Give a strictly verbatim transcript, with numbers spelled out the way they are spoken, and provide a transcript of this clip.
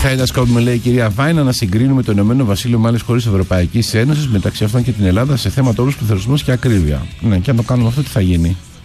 Θα ήταν σκόπιμο, λέει η κυρία Βάινα, να συγκρίνουμε το Ηνωμένο Βασίλειο με άλλες χώρες Ευρωπαϊκής Ένωσης, μεταξύ αυτών και την Ελλάδα, σε θέματα όρους, πληθωρισμός και ακρίβεια. Ναι, και αν το κάνουμε αυτό, τι θα γίνει?